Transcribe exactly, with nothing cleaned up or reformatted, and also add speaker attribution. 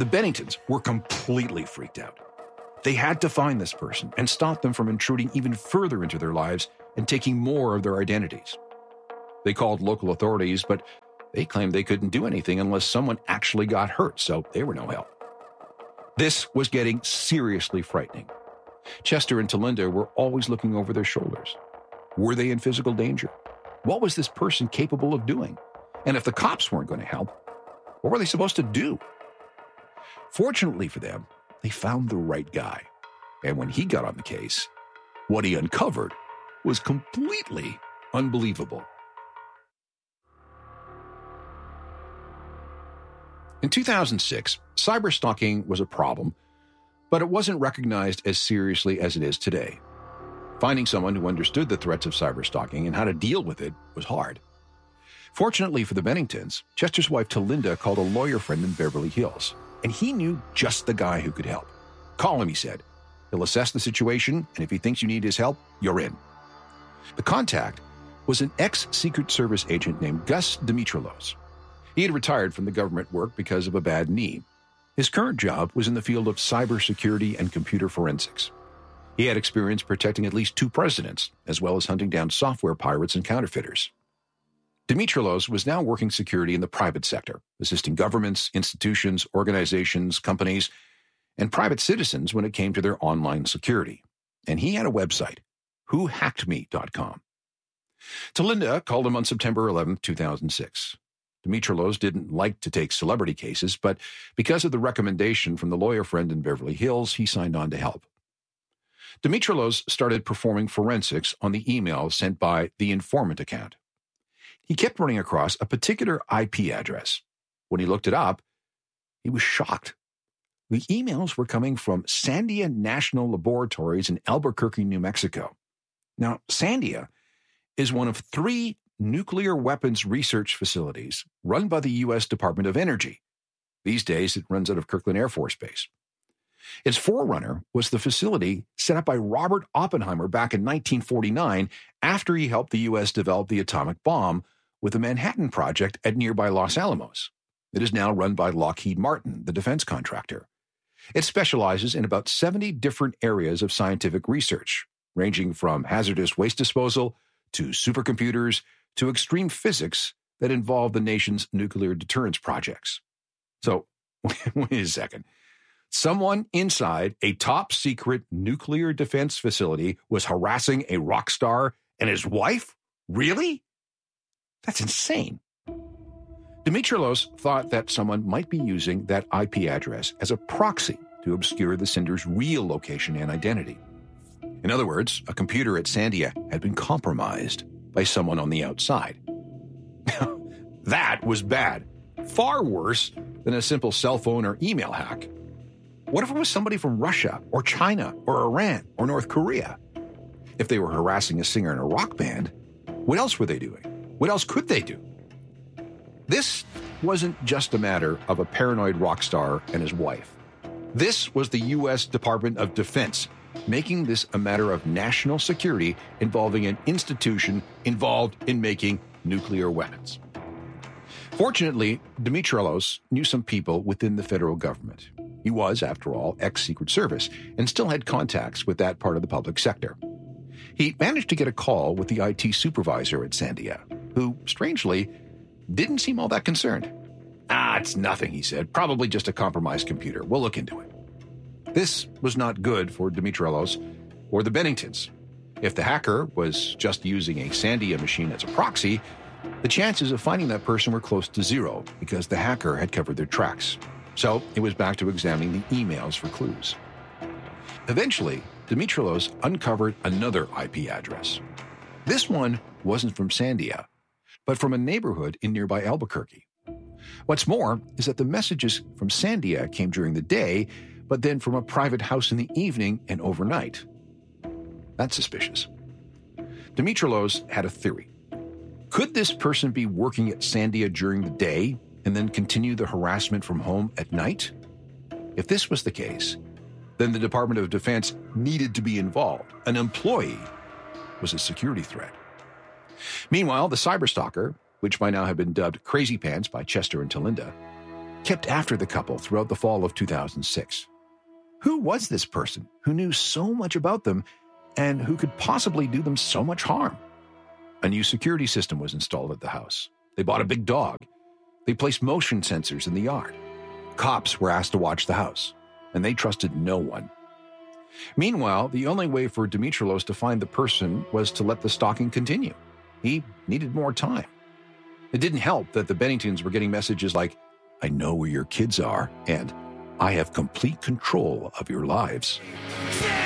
Speaker 1: The Benningtons were completely freaked out. They had to find this person and stop them from intruding even further into their lives and taking more of their identities. They called local authorities, but they claimed they couldn't do anything unless someone actually got hurt, so they were no help. This was getting seriously frightening. Chester and Talinda were always looking over their shoulders. Were they in physical danger? What was this person capable of doing? And if the cops weren't going to help, what were they supposed to do? Fortunately for them, they found the right guy. And when he got on the case, what he uncovered was completely unbelievable. In two thousand six, cyberstalking was a problem, but it wasn't recognized as seriously as it is today. Finding someone who understood the threats of cyberstalking and how to deal with it was hard. Fortunately for the Benningtons, Chester's wife Talinda called a lawyer friend in Beverly Hills, and he knew just the guy who could help. Call him, he said. He'll assess the situation, and if he thinks you need his help, you're in. The contact was an ex-Secret Service agent named Gus Dimitrilos. He had retired from the government work because of a bad knee. His current job was in the field of cybersecurity and computer forensics. He had experience protecting at least two presidents, as well as hunting down software pirates and counterfeiters. Dimitrilos was now working security in the private sector, assisting governments, institutions, organizations, companies, and private citizens when it came to their online security. And he had a website, who hacked me dot com. Talinda called him on September eleventh, two thousand six. Dimitrilos didn't like to take celebrity cases, but because of the recommendation from the lawyer friend in Beverly Hills, he signed on to help. Dimitrilos started performing forensics on the emails sent by the informant account. He kept running across a particular I P address. When he looked it up, he was shocked. The emails were coming from Sandia National Laboratories in Albuquerque, New Mexico. Now, Sandia is one of three nuclear weapons research facilities run by the U S Department of Energy. These days, it runs out of Kirtland Air Force Base. Its forerunner was the facility set up by Robert Oppenheimer back in nineteen forty-nine after he helped the U S develop the atomic bomb with the Manhattan Project at nearby Los Alamos. It is now run by Lockheed Martin, the defense contractor. It specializes in about seventy different areas of scientific research, ranging from hazardous waste disposal to supercomputers to extreme physics that involve the nation's nuclear deterrence projects. So, wait a second. Someone inside a top-secret nuclear defense facility was harassing a rock star and his wife? Really? That's insane. Dimitrilos thought that someone might be using that I P address as a proxy to obscure the sender's real location and identity. In other words, a computer at Sandia had been compromised by someone on the outside. That was bad. Far worse than a simple cell phone or email hack. What if it was somebody from Russia or China or Iran or North Korea? If they were harassing a singer in a rock band, what else were they doing? What else could they do? This wasn't just a matter of a paranoid rock star and his wife. This was the U S Department of Defense, making this a matter of national security involving an institution involved in making nuclear weapons. Fortunately, Dimitrilos knew some people within the federal government. He was, after all, ex-Secret Service and still had contacts with that part of the public sector. He managed to get a call with the I T supervisor at Sandia, who, strangely, didn't seem all that concerned. Ah, it's nothing, he said. Probably just a compromised computer. We'll look into it. This was not good for Dimitrilos or the Benningtons. If the hacker was just using a Sandia machine as a proxy, the chances of finding that person were close to zero because the hacker had covered their tracks. So it was back to examining the emails for clues. Eventually, Dimitrilos uncovered another I P address. This one wasn't from Sandia, but from a neighborhood in nearby Albuquerque. What's more is that the messages from Sandia came during the day, but then from a private house in the evening and overnight. That's suspicious. Dimitrilos had a theory. Could this person be working at Sandia during the day and then continue the harassment from home at night? If this was the case, then the Department of Defense needed to be involved. An employee was a security threat. Meanwhile, the cyberstalker, which by now had been dubbed Crazy Pants by Chester and Talinda, kept after the couple throughout the fall of two thousand six. Who was this person who knew so much about them and who could possibly do them so much harm? A new security system was installed at the house. They bought a big dog. They placed motion sensors in the yard. Cops were asked to watch the house, and they trusted no one. Meanwhile, the only way for Dimitrilos to find the person was to let the stalking continue. He needed more time. It didn't help that the Benningtons were getting messages like, "I know where your kids are," and "I have complete control of your lives."